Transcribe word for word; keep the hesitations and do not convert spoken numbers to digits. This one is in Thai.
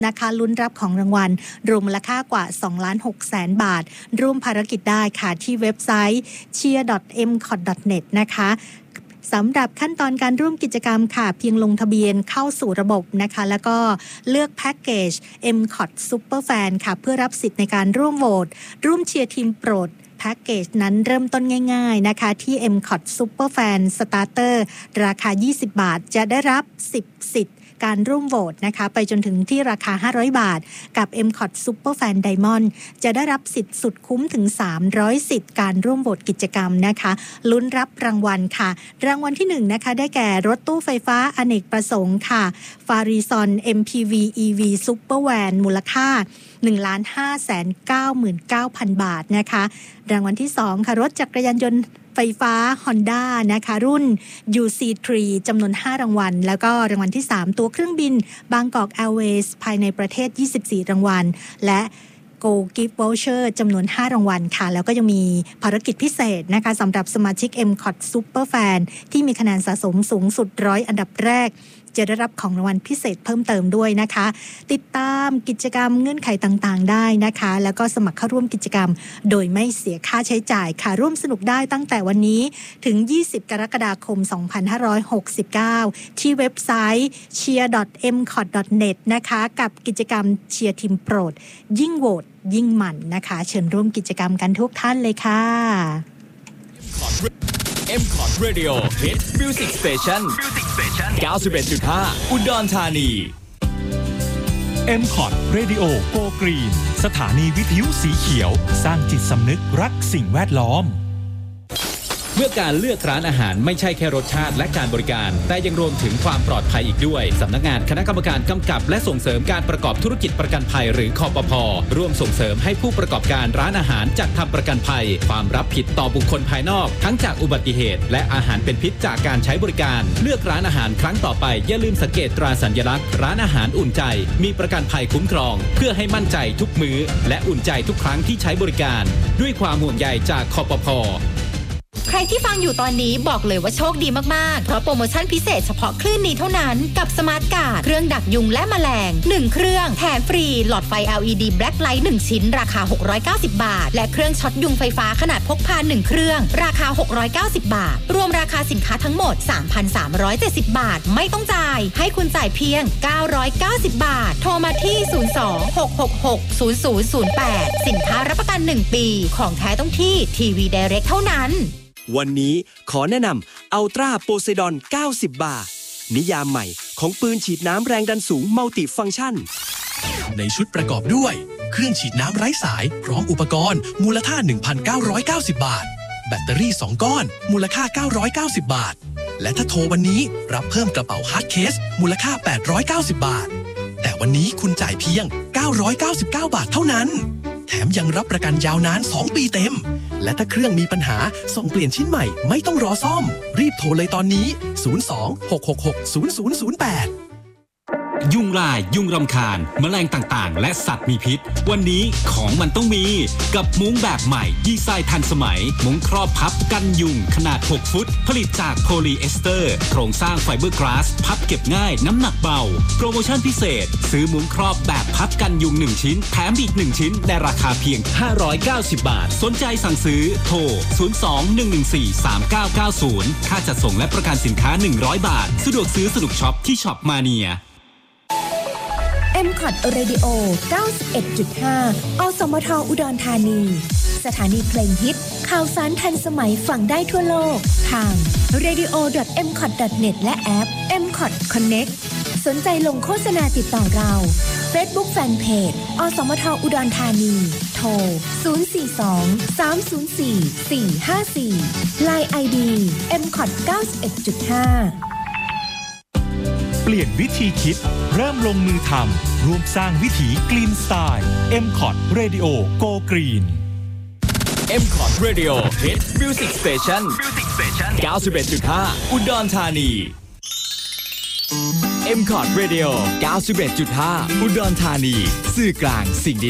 นะคะลุ้นรับของรางวัลรวมมูลค่ากว่า สองล้านหกแสน บาทร่วมภารกิจได้ค่ะที่เว็บไซต์ เชียร์ ดอท เอ็ม คอท ดอท เน็ต นะคะสำหรับขั้นตอนการร่วมกิจกรรมค่ะเพียงลงทะเบียนเข้าสู่ระบบนะคะแล้วก็เลือกแพ็กเกจ เอ็ม คอท Super Fan ค่ะเพื่อรับสิทธิ์ในการร่วมโหวตร่วมเชียร์ทีมโปรดแพ็กเกจนั้นเริ่มต้นง่ายๆนะคะที่ เอ็ม คอท Super Fan Starter ราคายี่สิบบาทจะได้รับสิบสิทธิ์การร่วมโหวตนะคะไปจนถึงที่ราคาห้าร้อยบาทกับ เอ็ม คอท Super Fan Diamond จะได้รับสิทธิ์สุดคุ้มถึงสามร้อยสิทธิ์การร่วมโหวตกิจกรรมนะคะลุ้นรับรางวัลค่ะรางวัลที่หนึ่งนะคะได้แก่รถตู้ไฟฟ้าอเนกประสงค์ค่ะฟาริซอน เอ็ม พี วี อี วี Super Van มูลค่า หนึ่งล้านห้าแสนเก้าหมื่นเก้าพัน บาทนะคะรางวัลที่สองค่ะรถจักรยานยนต์ไฟฟ้า Honda นะคะรุ่น ยู ซี ทรี จำนวนห้ารางวัลแล้วก็รางวัลที่สามตัวเครื่องบิน Bangkok Airways ภายในประเทศยี่สิบสี่รางวัลและ Go Gift Voucher จำนวนห้ารางวัลค่ะแล้วก็ยังมีภารกิจพิเศษนะคะสำหรับสมาชิก เอ็ม คอท Super Fan ที่มีคะแนนสะสมสูงสุดหนึ่งร้อยอันดับแรกจะได้รับของรางวัลพิเศษเพิ่มเติมด้วยนะคะติดตามกิจกรรมเงื่อนไขต่างๆได้นะคะแล้วก็สมัครเข้าร่วมกิจกรรมโดยไม่เสียค่าใช้จ่ายค่ะร่วมสนุกได้ตั้งแต่วันนี้ถึงยี่สิบกรกฎาคมสองพันห้าร้อยหกสิบเก้าที่เว็บไซต์ เชียร์ ดอท เอ็ม คอท ดอท เน็ต นะคะกับกิจกรรมเชียร์ทีมโปรดยิ่งโหวตยิ่งมันนะคะเชิญร่วมกิจกรรมกันทุกท่านเลยค่ะเอ็ม คอท Radio Hit Music Station เก้าสิบเอ็ดจุดห้า อุดรธานีเอ็ม คอท Radio Go Green สถานีวิทยุสีเขียวสร้างจิตสำนึกรักสิ่งแวดล้อมเมื่อการเลือกร้านอาหารไม่ใช่แค่รสชาติและการบริการแต่ยังรวมถึงความปลอดภัยอีกด้วยสำนักงานคณะกรรมการกำกับและส่งเสริมการประกอบธุรกิจประกันภัยหรือคปภ.ร่วมส่งเสริมให้ผู้ประกอบการร้านอาหารจัดทำประกันภัยความรับผิดต่อบุคคลภายนอกทั้งจากอุบัติเหตุและอาหารเป็นพิษจากการใช้บริการเลือกร้านอาหารครั้งต่อไปอย่าลืมสังเกตตราสัญลักษณ์ร้านอาหารอุ่นใจมีประกันภัยคุ้มครองเพื่อให้มั่นใจทุกมื้อและอุ่นใจทุกครั้งที่ใช้บริการด้วยความห่วงใยจากคปภ. ใครที่ฟังอยู่ตอนนี้บอกเลยว่าโชคดีมากๆเพราะโปรโมชั่นพิเศษเฉพาะคลื่นนี้เท่านั้นกับสมาร์ทการ์ดเครื่องดักยุงและแมลงหนึ่งเครื่องแถมฟรีหลอดไฟ แอล อี ดี Black Light หนึ่งชิ้นราคาหกร้อยเก้าสิบบาทและเครื่องช็อตยุงไฟฟ้าขนาดพกพาหนึ่งเครื่องราคาหกร้อยเก้าสิบบาทรวมราคาสินค้าทั้งหมด สามพันสามร้อยเจ็ดสิบบาทไม่ต้องจ่ายให้คุณจ่ายเพียงเก้าร้อยเก้าสิบบาทโทรมาที่ศูนย์ สอง หก หก หก ศูนย์ ศูนย์ ศูนย์ แปดสินค้ารับประกันหนึ่งปีของแท้ต้องที่ทีวี Direct เท่านั้นวันนี้ขอแนะนำอัลตราโพไซดอนเก้าสิบบาร์นิยามใหม่ของปืนฉีดน้ำแรงดันสูงมัลติฟังก์ชันในชุดประกอบด้วยเครื่องฉีดน้ำไร้สายพร้อมอุปกรณ์มูลค่า หนึ่งพันเก้าร้อยเก้าสิบบาทแบตเตอรี่สองก้อนมูลค่าเก้าร้อยเก้าสิบบาทและถ้าโทรวันนี้รับเพิ่มกระเป๋าฮาร์ดเคสมูลค่าแปดร้อยเก้าสิบบาทแต่วันนี้คุณจ่ายเพียงเก้าร้อยเก้าสิบเก้าบาทเท่านั้นแถมยังรับประกันยาวนานสองปีเต็มและถ้าเครื่องมีปัญหาส่งเปลี่ยนชิ้นใหม่ไม่ต้องรอซ่อมรีบโทรเลยตอนนี้ศูนย์ สอง หก หก หก ศูนย์ ศูนย์ ศูนย์ แปดยุงลายยุงรำคาญแมลงต่างๆและสัตว์มีพิษวันนี้ของมันต้องมีกับมุ้งแบบใหม่ดีไซน์ทันสมัยมุ้งครอบพับกันยุงขนาดหกฟุตผลิตจากโพลีเอสเตอร์โครงสร้างไฟเบอร์กลาสพับเก็บง่ายน้ำหนักเบาโปรโมชั่นพิเศษซื้อมุ้งครอบแบบพับกันยุงหนึ่งชิ้นแถมอีกหนึ่งชิ้นในราคาเพียงห้าร้อยเก้าสิบบาทสนใจสั่งซื้อโทรศูนย์ สอง หนึ่ง หนึ่ง สี่ สาม เก้า เก้า ศูนย์ค่าจัดส่งและประกันสินค้าหนึ่งร้อยบาทสะดวกซื้อสนุกช็อปที่ช็อปมาเนียเอ็ม คอท Radio เก้าสิบเอ็ดจุดห้า อสมทอุดรธานีสถานีเพลงฮิตข่าวสารทันสมัยฟังได้ทั่วโลกทาง เรดิโอ ดอท เอ็ม คอท ดอท เน็ต และแอป เอ็ม คอท Connect สนใจลงโฆษณาติดต่อเรา Facebook Fanpage อสมทอุดรธานีโทรศูนย์ สี่ สอง สาม ศูนย์ สี่ สี่ ห้า สี่ ไลน์ ไอ ดี เอ็ม คอท เก้าสิบเอ็ดจุดห้าเปลี่ยนวิธีคิดเริ่มลงมือทำร่วมสร้างวิถีกรีนสไตล์ เอ็ม คอท Radio Go Green เอ็ม คอท Radio Hit Music Station เก้าสิบเอ็ดจุดห้า อุดรธานี เอ็ม คอท Radio เก้าสิบเอ็ดจุดห้า อุดรธานีสื่อกลางสิ่งดี